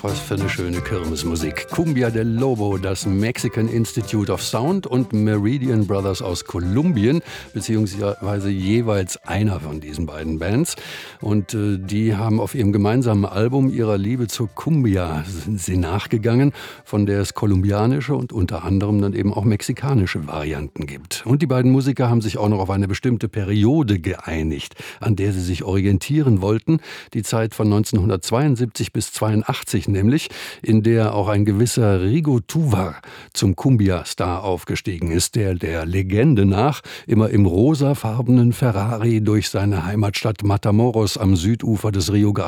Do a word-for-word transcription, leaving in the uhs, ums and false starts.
was für eine schöne Kirmesmusik. Cumbia del Lobo, das Mexican Institute of Sound und Meridian Brothers aus Kolumbien, beziehungsweise jeweils einer von diesen beiden Bands. Und äh, die haben auf ihrem gemeinsamen Album ihrer Liebe zur Cumbia sind sie nachgegangen, von der es kolumbianische und unter anderem dann eben auch mexikanische Varianten gibt. Und die beiden Musiker haben sich auch noch auf eine bestimmte Periode geeinigt, an der sie sich orientieren wollten. Die Zeit von neunzehnhundertzweiundsiebzig bis zweiundachtzig nämlich, in der auch ein gewisser Rigo Tovar zum Cumbia-Star aufgestiegen ist, der der Legende nach immer im rosafarbenen Ferrari durch seine Heimatstadt Matamoros am Südufer des Rio Grande